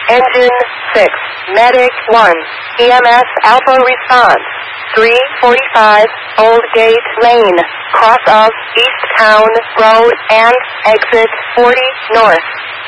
Engine 6, Medic 1, EMS Alpha response. 345 Old Gate Lane, cross of East Town Road and exit 40 north.